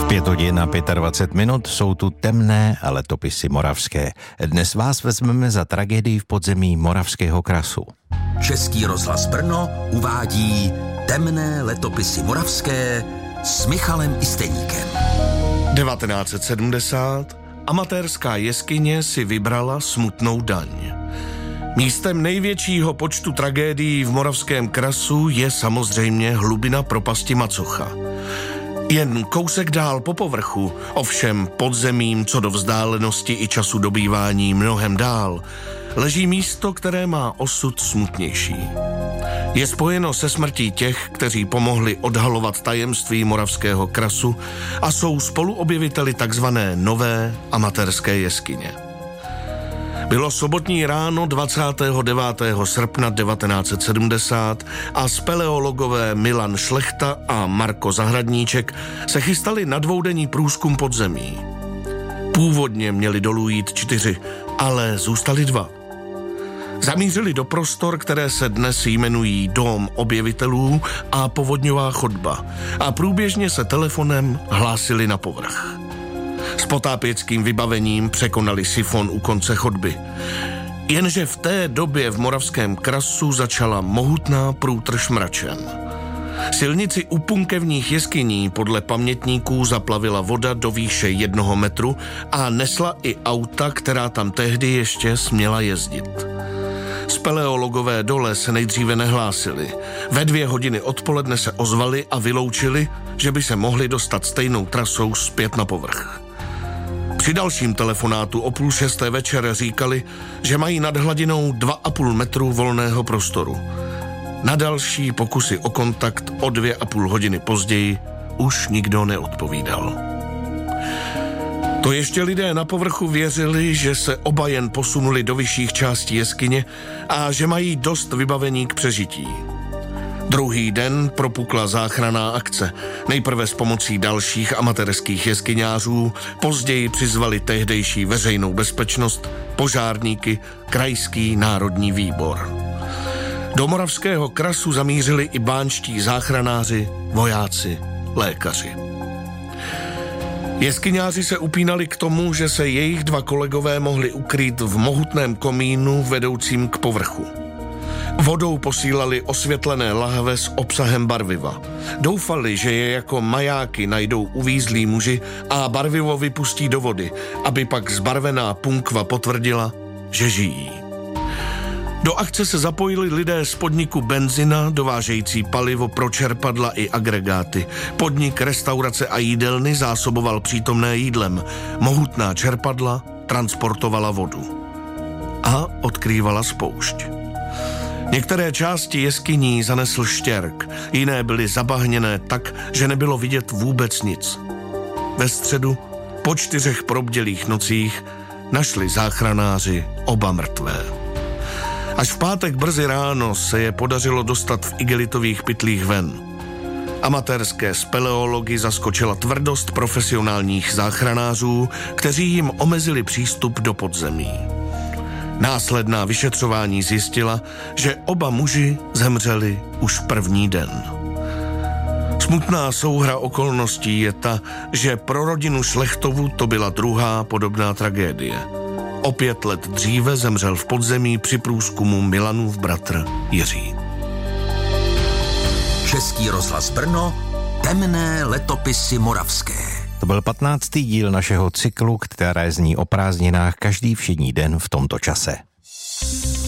5 hodin a 25 minut jsou tu temné letopisy moravské. Dnes vás vezmeme za tragédii v podzemí Moravského krasu. Český rozhlas Brno uvádí temné letopisy moravské s Michalem Isteníkem. 1970 amatérská jeskyně si vybrala smutnou daň. Místem největšího počtu tragédií v Moravském krasu je samozřejmě hlubina propasti Macocha. Jen kousek dál po povrchu, ovšem pod zemím co do vzdálenosti i času dobývání mnohem dál, leží místo, které má osud smutnější. Je spojeno se smrtí těch, kteří pomohli odhalovat tajemství Moravského krasu a jsou spoluobjeviteli takzvané nové amatérské jeskyně. Bylo sobotní ráno 29. srpna 1970 a speleologové Milan Šlechta a Marko Zahradníček se chystali na dvoudenní průzkum podzemí. Původně měli dolů jít 4, ale zůstali 2. Zamířili do prostor, které se dnes jmenují Dóm objevitelů a Povodňová chodba a průběžně se telefonem hlásili na povrch. S potápěckým vybavením překonali sifon u konce chodby. Jenže v té době v Moravském krasu začala mohutná průtrž mračen. Silnici u punkevních jeskyní podle pamětníků zaplavila voda do výše 1 metru a nesla i auta, která tam tehdy ještě směla jezdit. Speleologové dole se nejdříve nehlásili. Ve 2 hodiny odpoledne se ozvali a vyloučili, že by se mohli dostat stejnou trasou zpět na povrch. Při dalším telefonátu o 5:30 večer říkali, že mají nad hladinou 2,5 metru volného prostoru. Na další pokusy o kontakt o 2,5 hodiny později už nikdo neodpovídal. To ještě lidé na povrchu věřili, že se oba jen posunuli do vyšších částí jeskyně a že mají dost vybavení k přežití. Druhý den propukla záchranná akce. Nejprve s pomocí dalších amatérských jeskyňářů, později přizvali tehdejší veřejnou bezpečnost, požárníky, krajský národní výbor. Do Moravského krasu zamířili i báňští záchranáři, vojáci, lékaři. Jeskyňáři se upínali k tomu, že se jejich 2 kolegové mohli ukrýt v mohutném komínu vedoucím k povrchu. Vodou posílali osvětlené lahve s obsahem barviva. Doufali, že je jako majáky najdou uvízlí muži a barvivo vypustí do vody, aby pak zbarvená punkva potvrdila, že žijí. Do akce se zapojili lidé z podniku Benzina, dovážející palivo pro čerpadla i agregáty. Podnik restaurace a jídelny zásoboval přítomné jídlem. Mohutná čerpadla transportovala vodu. A odkrývala spoušť. Některé části jeskyní zanesl štěrk, jiné byly zabahněné tak, že nebylo vidět vůbec nic. Ve středu, po 4 probdělých nocích, našli záchranáři oba mrtvé. Až v pátek brzy ráno se je podařilo dostat v igelitových pytlích ven. Amatérské speleology zaskočila tvrdost profesionálních záchranářů, kteří jim omezili přístup do podzemí. Následná vyšetřování zjistila, že oba muži zemřeli už první den. Smutná souhra okolností je ta, že pro rodinu Šlechtovu to byla druhá podobná tragédie. O 5 let dříve zemřel v podzemí při průzkumu Milanův bratr Jiří. Český rozhlas Brno, temné letopisy moravské. To byl 15. díl našeho cyklu, které zní o prázdninách každý všední den v tomto čase.